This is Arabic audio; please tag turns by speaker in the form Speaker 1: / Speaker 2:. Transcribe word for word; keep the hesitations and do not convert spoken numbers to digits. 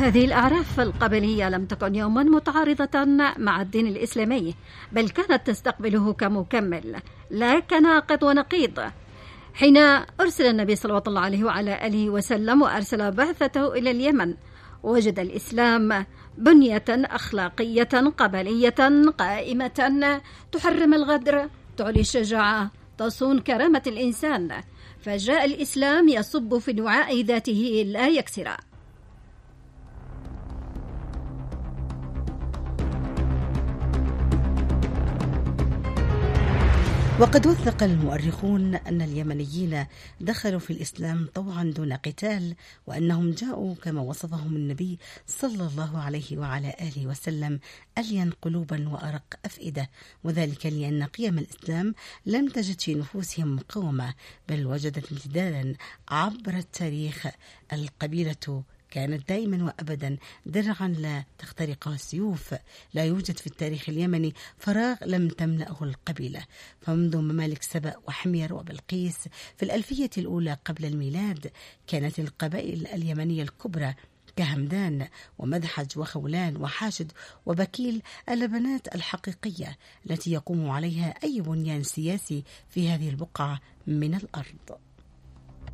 Speaker 1: هذه الأعراف القبلية لم تكن يوما متعارضة مع الدين الإسلامي، بل كانت تستقبله كمكمل لا كناقض ونقيض. حين أرسل النبي صلى الله عليه وعلى آله وسلم وأرسل بعثته إلى اليمن، وجد الإسلام بنية أخلاقية قبلية قائمة تحرم الغدر، تعلي الشجاعة، تصون كرامة الإنسان. فجاء الإسلام يصب في دعاء ذاته لا يكسر.
Speaker 2: وقد وثق المؤرخون أن اليمنيين دخلوا في الإسلام طوعا دون قتال، وأنهم جاءوا كما وصفهم النبي صلى الله عليه وعلى آله وسلم ألين قلوبا وأرق أفئدة، وذلك لأن قيم الإسلام لم تجد في نفوسهم مقاومة، بل وجدت امتدادا عبر التاريخ. القبيلة كانت دائما وأبدا درعا لا تخترقها السيوف. لا يوجد في التاريخ اليمني فراغ لم تملأه القبيلة، فمنذ ممالك سبأ وحمير وبلقيس في الألفية الأولى قبل الميلاد كانت القبائل اليمنية الكبرى كهمدان ومدحج وخولان وحاشد وبكيل اللبنات الحقيقية التي يقوم عليها أي بنيان سياسي في هذه البقعة من الأرض.